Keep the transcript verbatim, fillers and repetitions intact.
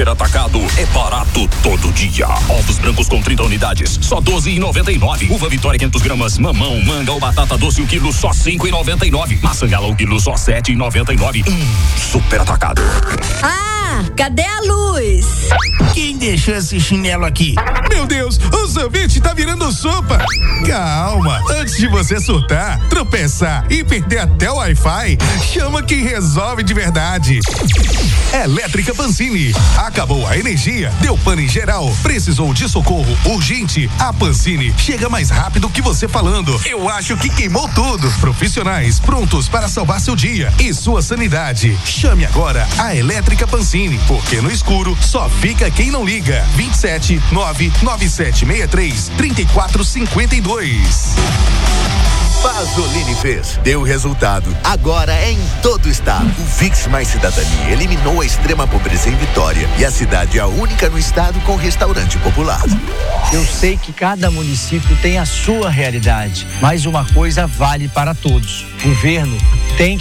Super Atacado é barato todo dia. Ovos brancos com trinta unidades, só doze e noventa e nove. Uva Vitória quinhentos gramas, mamão, manga ou batata doce o quilo só cinco e noventa e nove. Maçã gala o quilo só sete e noventa e nove. Hum, Super Atacado. Ah, cadê a luz? Quem deixou esse chinelo aqui? Meu Deus, o sorvete tá virando sopa. Calma, antes de você surtar, tropeçar e perder até o Wi-Fi, chama quem resolve de verdade. Elétrica Pancini. Acabou a energia, deu pane em geral, precisou de socorro urgente. A Pancini chega mais rápido que você falando. Eu acho que queimou tudo. Profissionais prontos para salvar seu dia e sua sanidade. Chame agora a Elétrica Pancini, porque no escuro só fica quem não liga. vinte e sete, nove nove sete seis três, trinta e quatro cinquenta e dois. Pasolini fez, deu resultado. Agora é em todo o estado. O Fix Mais Cidadania eliminou a extrema pobreza em Vitória e a cidade é a única no estado com restaurante popular. Eu sei que cada município tem a sua realidade, mas uma coisa vale para todos. O governo tem